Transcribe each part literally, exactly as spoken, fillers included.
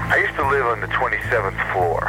I used to live on the twenty-seventh floor.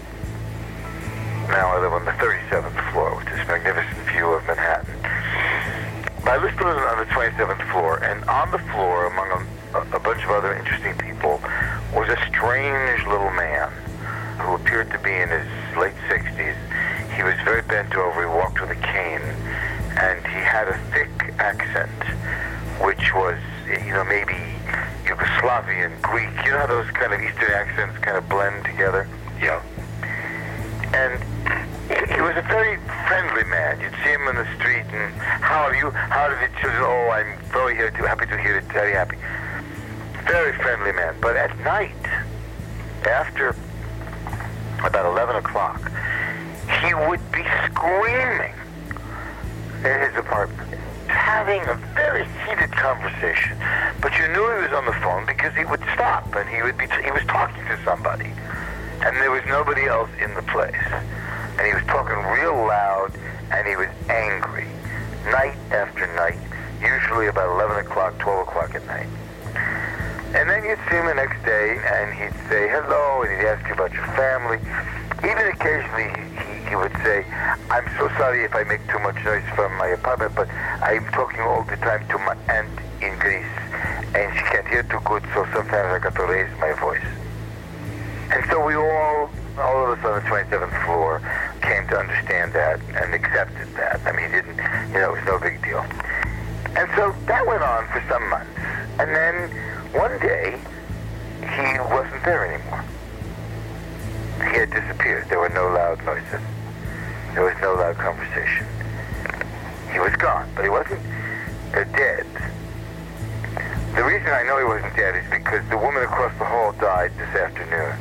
Now I live on the thirty-seventh floor, with this magnificent view of Manhattan. But I used to live on the twenty-seventh floor, and on the floor, among a, a bunch of other interesting people, was a strange little man who appeared to be in his late sixties. He was very bent over, he walked with a cane, and he had a thick accent, which was, you know, maybe Yugoslavian, Greek. You know how those kind of Eastern accents kind of blend together? Yeah. And he was a very friendly man. You'd see him in the street, and how are you? How are the children? Oh, I'm very here to, happy to hear it, very happy. Very friendly man. But at night, after about eleven o'clock, he would be screaming in his apartment, having a very heated conversation. But you knew he was on the phone because he would stop, and he would be, he was talking to somebody. And there was nobody else in the place. And he was talking real loud, and he was angry, night after night, usually about eleven o'clock, twelve o'clock at night. And then you'd see him the next day, and he'd say hello, and he'd ask you about your family. Even occasionally, he, he would say, I'm so sorry if I make too much noise from my apartment, but I'm talking all the time to my aunt in Greece, and she can't hear too good, so sometimes I got to raise my voice. And so we all, all of us on the twenty-seventh floor, came to understand that and accepted that. I mean, he didn't, you know, it was no big deal. And so that went on for some months. And then one day, he wasn't there anymore. He had disappeared. There were no loud noises. There was no loud conversation. He was gone, but he wasn't uh, dead. The reason I know he wasn't dead is because the woman across the hall died this afternoon.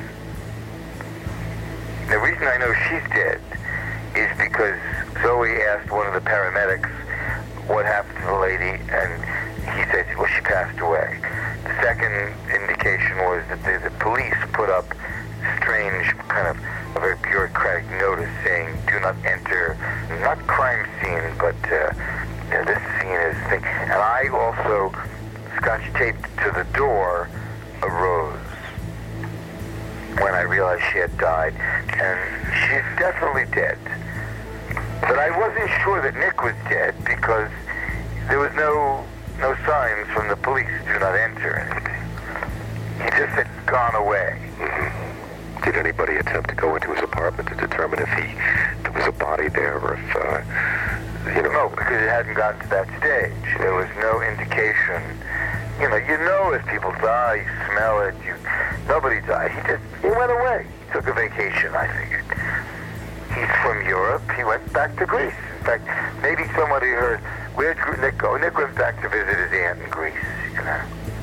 The reason I know she's dead is because Zoe asked one of the paramedics what happened to the lady, and he said, well, she passed away. The second indication was that the, the police put up strange, kind of a very bureaucratic notice saying, do not enter, not crime scene, but uh, you know, this scene is thing. And I also, scotch taped to the door, a rose when I realized she had died. And she's definitely dead. But I wasn't sure that Nick was dead because there was no no signs from the police, do not enter anything. He just had gone away. Mm-hmm. Did anybody attempt to go into his apartment to determine if he there was a body there or if, uh, you know... No, because it hadn't gotten to that stage. There was no indication. You know, you know if people die, you smell it, you... Nobody died. He just, he went away. He took a vacation, I figured. He's from Europe. He went back to Greece. In fact, maybe somebody heard, where'd Nick go? Nick went back to visit his aunt in Greece, you know.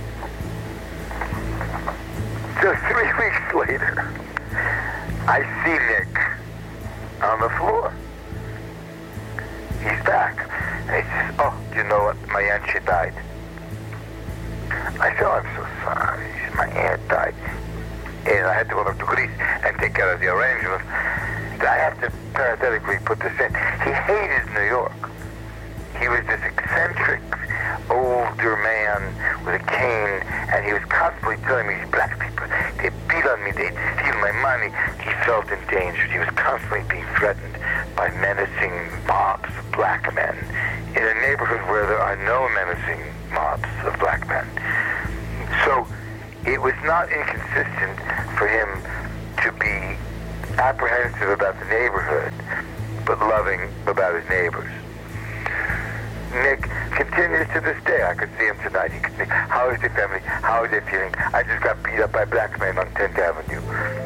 So three weeks later, I see Nick on the floor. He's back. And he says, oh, you know what? My aunt, she died. I said, oh, I'm so sorry. My aunt died. And I had to go back to Greece and take care of the arrangements. I have to parenthetically put this in. He hated New York. He was this eccentric, older man with a cane, and he was constantly telling me, these black people, they beat on me, they steal my money. He felt endangered. He was constantly being threatened by menacing mobs of black men in a neighborhood where there are no menacing mobs of black men. So it was not inconsistent for him to be apprehensive about the neighborhood, but loving about his neighbors. Nick continues to this day. I could see him tonight. He could say, how is the family? How is they feeling? I just got beat up by black men on tenth Avenue.